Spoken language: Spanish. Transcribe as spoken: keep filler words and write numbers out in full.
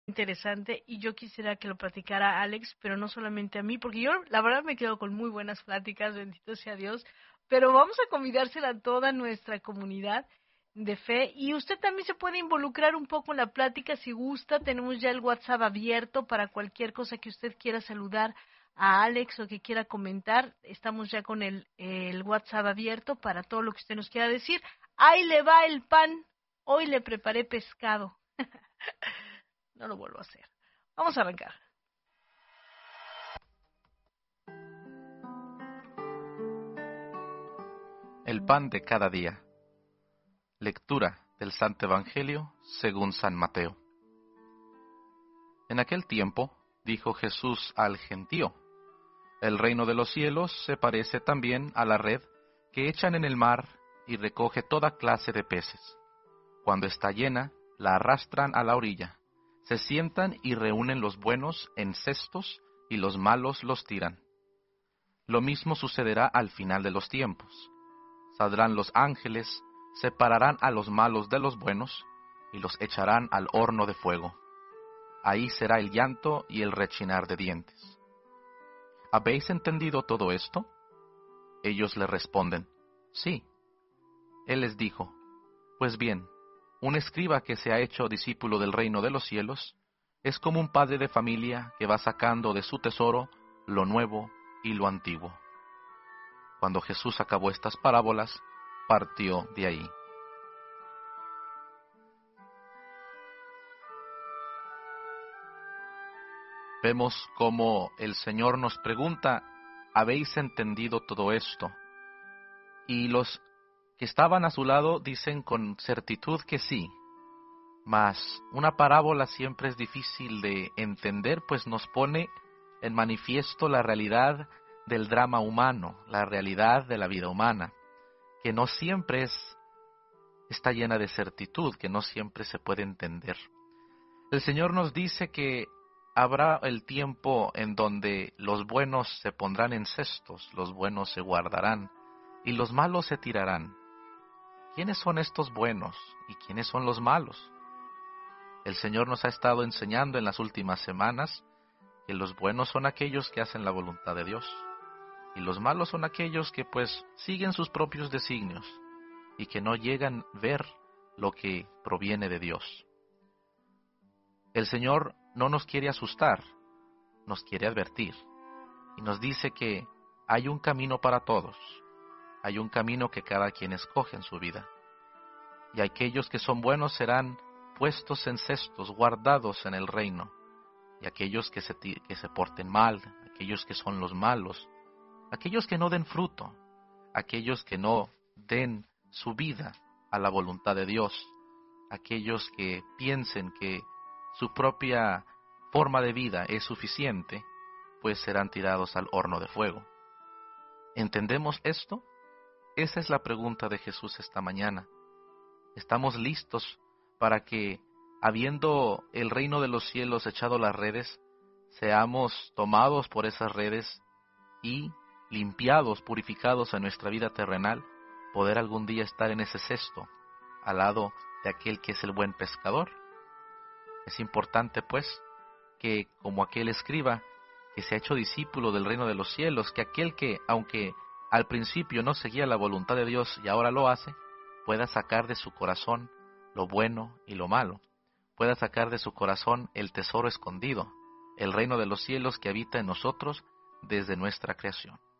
interesante y yo quisiera que lo platicara Alex, pero no solamente a mí, porque yo la verdad me quedo con muy buenas pláticas, bendito sea Dios, pero vamos a convidársela a toda nuestra comunidad de fe y usted también se puede involucrar un poco en la plática si gusta. Tenemos ya el WhatsApp abierto para cualquier cosa que usted quiera saludar a Alex o que quiera comentar. Estamos ya con el, el WhatsApp abierto para todo lo que usted nos quiera decir. Ahí le va el pan, hoy le preparé pescado. No lo vuelvo a hacer. Vamos a arrancar. El pan de cada día. Lectura del Santo Evangelio según San Mateo. En aquel tiempo dijo Jesús al gentío: El reino de los cielos se parece también a la red que echan en el mar y recoge toda clase de peces. Cuando está llena, la arrastran a la orilla. Se sientan y reúnen los buenos en cestos y los malos los tiran. Lo mismo sucederá al final de los tiempos. Saldrán los ángeles, separarán a los malos de los buenos y los echarán al horno de fuego. Ahí será el llanto y el rechinar de dientes. ¿Habéis entendido todo esto? Ellos le responden: Sí. Él les dijo: Pues bien, un escriba que se ha hecho discípulo del reino de los cielos es como un padre de familia que va sacando de su tesoro lo nuevo y lo antiguo. Cuando Jesús acabó estas parábolas, partió de ahí. Vemos cómo el Señor nos pregunta: ¿habéis entendido todo esto? Y los que estaban a su lado dicen con certitud que sí. Mas una parábola siempre es difícil de entender, pues nos pone en manifiesto la realidad del drama humano, la realidad de la vida humana, que no siempre es, está llena de certitud, que no siempre se puede entender. El Señor nos dice que habrá el tiempo en donde los buenos se pondrán en cestos, los buenos se guardarán y los malos se tirarán. ¿Quiénes son estos buenos y quiénes son los malos? El Señor nos ha estado enseñando en las últimas semanas que los buenos son aquellos que hacen la voluntad de Dios y los malos son aquellos que pues siguen sus propios designios y que no llegan a ver lo que proviene de Dios. El Señor no nos quiere asustar, nos quiere advertir y nos dice que hay un camino para todos, hay un camino que cada quien escoge en su vida y aquellos que son buenos serán puestos en cestos, guardados en el reino, y aquellos que se, que se porten mal, aquellos que son los malos, aquellos que no den fruto, aquellos que no den su vida a la voluntad de Dios, aquellos que piensen que su propia forma de vida es suficiente, pues serán tirados al horno de fuego. ¿Entendemos esto? Esa es la pregunta de Jesús esta mañana. ¿Estamos listos para que, habiendo el reino de los cielos echado las redes, seamos tomados por esas redes y limpiados, purificados en nuestra vida terrenal, poder algún día estar en ese cesto, al lado de aquel que es el buen pescador? Es importante, pues, que como aquel escriba que se ha hecho discípulo del reino de los cielos, que aquel que, aunque al principio no seguía la voluntad de Dios y ahora lo hace, pueda sacar de su corazón lo bueno y lo malo, pueda sacar de su corazón el tesoro escondido, el reino de los cielos que habita en nosotros desde nuestra creación.